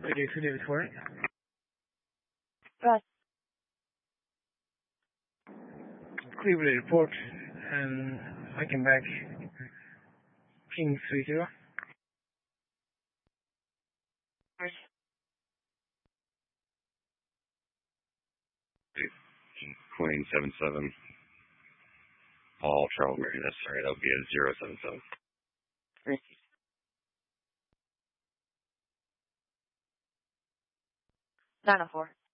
Okay, so David Fort. Russ. Cleveland report, and I came back. King 30. 2077. Paul Charles Mary, that's sorry, that'll be a 077. Receive. 904.